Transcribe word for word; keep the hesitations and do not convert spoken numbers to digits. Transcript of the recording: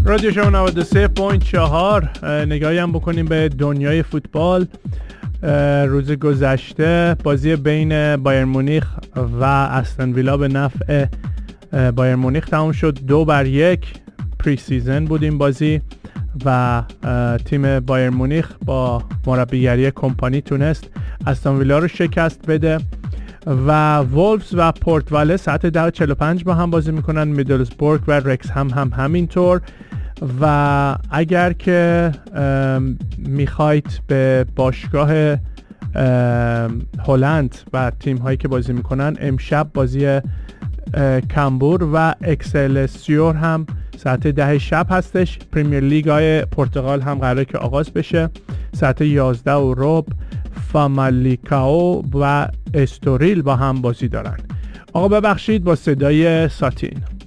رادیو شما نود و سه ممیز چهار. نگاهی هم بکنیم به دنیای فوتبال. روز گذشته بازی بین بایر مونیخ و استون ویلا به نفع بایر مونیخ تمام شد. دو بر یک پری سیزن بود این بازی و تیم بایر مونیخ با مربیگری کمپانی تونست استون ویلا رو شکست بده و وولفز و پورت واله ساعت ده و چهل و پنج با هم بازی میکنن. میدلزبورگ و رکس هم هم همینطور. و اگر که میخواید به باشگاه هلند و تیم هایی که بازی میکنن، امشب بازی کامبور و اکسلسیور هم ساعت ده شب هستش. پریمیر لیگ های پرتغال هم قراره که آغاز بشه ساعت یازده و ربع. فامالیکاو و استوریل با هم بازی دارن. آقا ببخشید با صدای ساتین.